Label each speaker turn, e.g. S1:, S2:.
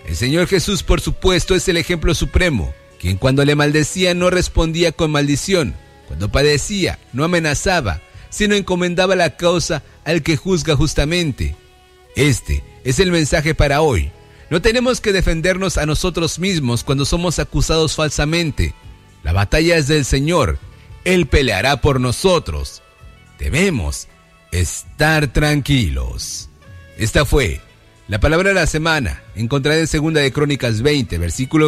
S1: El Señor Jesús, por supuesto, es el ejemplo supremo, quien cuando le maldecía no respondía con maldición, cuando padecía no amenazaba, sino encomendaba la causa al que juzga justamente. Este es el mensaje para hoy. No tenemos que defendernos a nosotros mismos cuando somos acusados falsamente. La batalla es del Señor. Él peleará por nosotros. Debemos estar tranquilos. Esta fue la palabra de la semana, encontrada en 2 de Crónicas 20, versículo